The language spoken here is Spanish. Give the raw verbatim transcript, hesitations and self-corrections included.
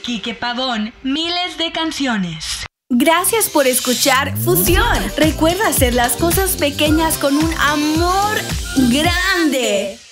Quique Pavón, miles de canciones. Gracias por escuchar Fusión. Recuerda hacer las cosas pequeñas con un amor grande.